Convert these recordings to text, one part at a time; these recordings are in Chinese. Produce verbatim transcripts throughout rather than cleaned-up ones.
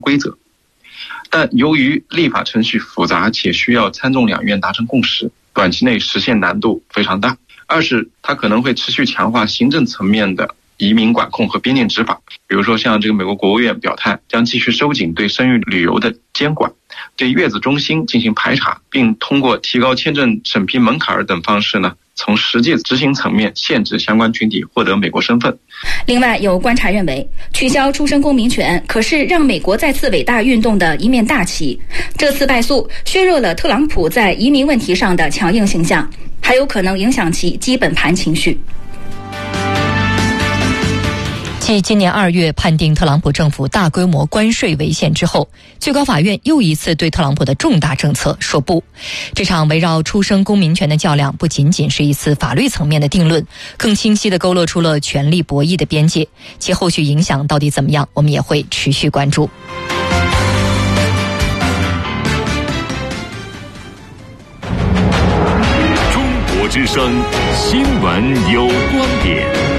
规则。但由于立法程序复杂且需要参众两院达成共识，短期内实现难度非常大。二是它可能会持续强化行政层面的移民管控和边境执法，比如说像这个美国国务院表态将继续收紧对生育旅游的监管，对月子中心进行排查，并通过提高签证审批门槛等方式呢，从实际执行层面限制相关群体获得美国身份。 另外，有观察认为，取消出生公民权可是让美国再次伟大运动的一面大旗。这次败诉削弱了特朗普在移民问题上的强硬形象，还有可能影响其基本盘情绪。 继今年二月判定特朗普政府大规模关税违宪之后，最高法院又一次对特朗普的重大政策说不。这场围绕出生公民权的较量不仅仅是一次法律层面的定论，更清晰地勾勒出了权力博弈的边界，其后续影响到底怎么样，我们也会持续关注。 中国之声新闻有观点。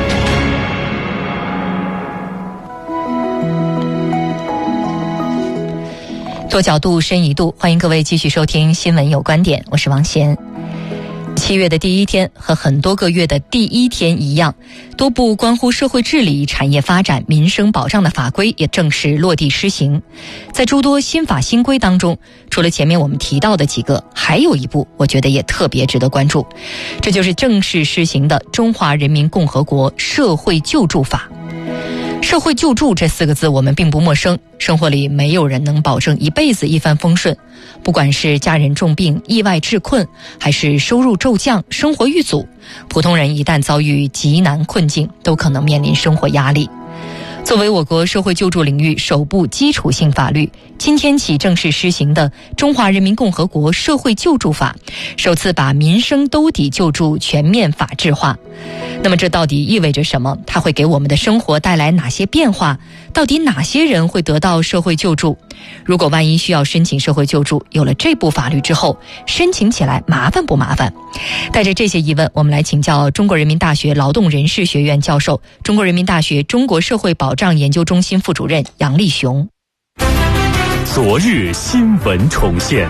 多角度深一度，欢迎各位继续收听新闻有观点，我是王贤。七月的第一天和很多个月的第一天一样，多部关乎社会治理、产业发展、民生保障的法规也正式落地施行。在诸多新法新规当中，除了前面我们提到的几个，还有一部我觉得也特别值得关注，这就是正式施行的《中华人民共和国社会救助法》。社会救助这四个字我们并不陌生，生活里没有人能保证一辈子一帆风顺，不管是家人重病、意外致困，还是收入骤降、生活遇阻，普通人一旦遭遇极难困境，都可能面临生活压力。作为我国社会救助领域首部基础性法律，今天起正式施行的《中华人民共和国社会救助法》，首次把民生兜底救助全面法制化。那么这到底意味着什么？它会给我们的生活带来哪些变化？到底哪些人会得到社会救助？如果万一需要申请社会救助，有了这部法律之后，申请起来麻烦不麻烦？带着这些疑问，我们来请教中国人民大学劳动人事学院教授、中国人民大学中国社会保障研究中心副主任杨立雄。 昨日新闻重现。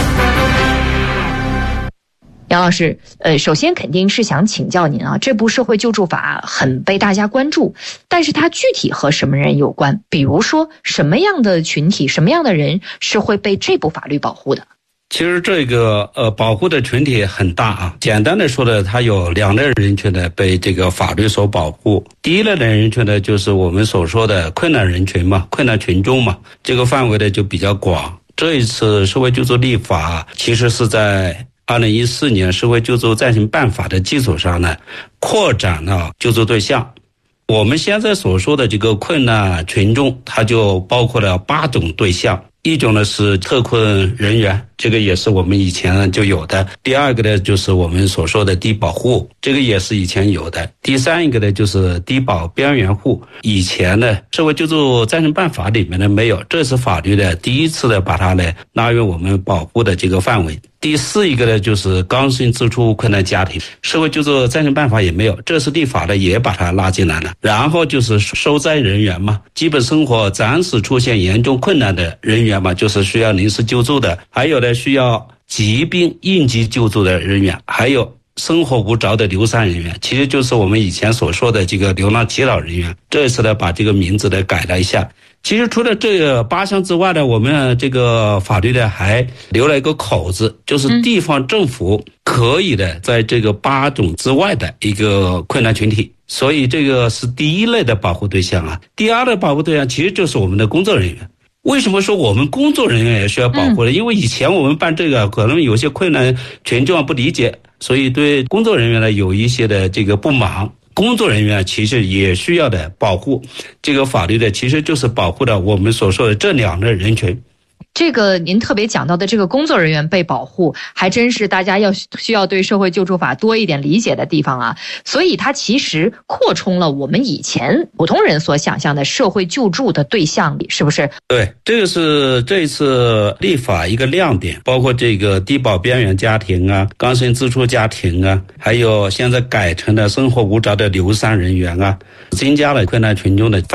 杨老师，呃，首先肯定是想请教您啊，这部社会救助法很被大家关注，但是它具体和什么人有关？比如说，什么样的群体、什么样的人是会被这部法律保护的？ 其实这个呃保护的群体很大啊。简单的说呢，它有两类人群呢被这个法律所保护。第一类的人群呢，就是我们所说的困难人群嘛，困难群众嘛，这个范围呢就比较广。这一次社会救助立法其实是在二零一四年社会救助暂行办法的基础上呢，扩展了救助对象。我们现在所说的这个困难群众，它就包括了八种对象。一种呢是特困人员，这个也是我们以前就有的。第二个呢就是我们所说的低保户，这个也是以前有的。第三一个呢就是低保边缘户，以前呢社会救助暂行办法里面呢没有，这是法律的第一次的把它呢纳入我们保护的这个范围。第四一个呢就是刚性支出困难家庭，社会救助暂行办法也没有，这是立法的也把它拉进来了。然后就是受灾人员嘛，基本生活暂时出现严重困难的人员嘛，就是需要临时救助的，还有呢需要疾病应急救助的人员，还有生活无着的流散人员，其实就是我们以前所说的这个流浪乞讨人员。这次呢把这个名字呢改了一下。其实除了这个八项之外呢，我们这个法律呢还留了一个口子，就是地方政府可以的在这个八种之外的一个困难群体，所以这个是第一类的保护对象啊。第二类保护对象其实就是我们的工作人员。为什么说我们工作人员也需要保护呢？因为以前我们办这个可能有些困难群众不理解，所以对工作人员呢有一些的这个不满。工作人员其实也需要的保护，这个法律呢其实就是保护了我们所说的这两类人群。 这个您特别讲到的这个工作人员被保护，还真是大家要需要对社会救助法多一点理解的地方啊。所以它其实扩充了我们以前普通人所想象的社会救助的对象，是不是？ 对，这个是这一次立法一个亮点，包括这个低保边缘家庭啊、刚性支出家庭啊，还有现在改成了生活无着的流散人员啊，增加了困难群众的范围。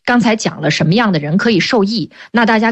刚才讲了什么样的人可以受益，那大家